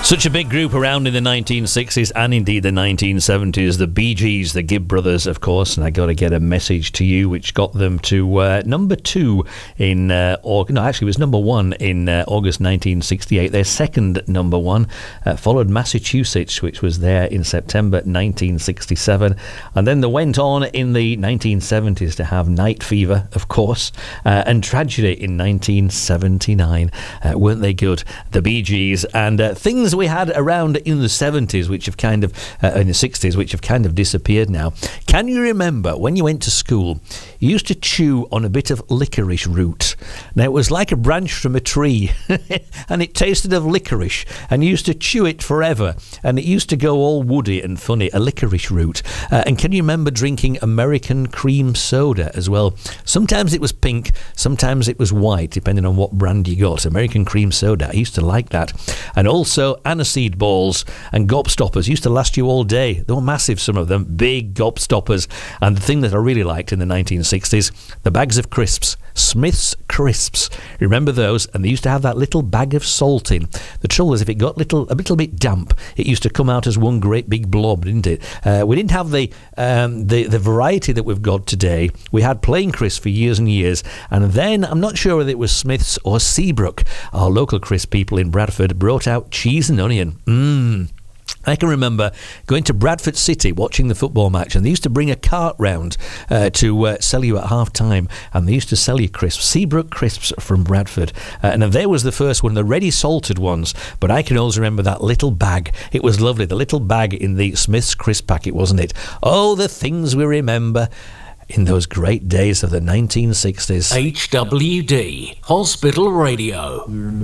Such a big group around in the 1960s and indeed the 1970s. The Bee Gees, the Gibb Brothers, of course. And I got to get a message to you, which got them to number 2 in it was number 1 in August 1968. Their second number 1 followed Massachusetts, which was there in September 1967. And then they went on in the 1970s to have Night Fever, of course, and Tragedy in 1979. Weren't they good? The Bee Gees. And things we had around in the 70s, which have kind of in the 60s, which have kind of disappeared now. Can you remember when you went to school, you used to chew on a bit of licorice root? Now, it was like a branch from a tree, and it tasted of licorice, and you used to chew it forever, and it used to go all woody and funny, a licorice root. And can you remember drinking American cream soda as well? Sometimes it was pink, sometimes it was white, depending on what brand you got. American cream soda, I used to like that. And also aniseed balls and gobstoppers used to last you all day. They were massive, some of them, big gobstoppers. And the thing that I really liked in the 1960s, the bags of crisps, Smith's Crisps. Remember those? And they used to have that little bag of salt in. The trouble is, if it got a little bit damp, it used to come out as one great big blob, didn't it? We didn't have the variety that we've got today. We had plain crisps for years and years, and then I'm not sure whether it was Smith's or Seabrook, our local crisp people in Bradford, brought out cheese and onion. I can remember going to Bradford City watching the football match, and they used to bring a cart round to sell you at half time, and they used to sell you crisps, Seabrook crisps from Bradford, and there was the first one, the ready salted ones. But I can always remember that little bag. It was lovely, the little bag in the Smith's crisp packet, wasn't it? Oh, the things we remember in those great days of the 1960s. HWD Hospital Radio.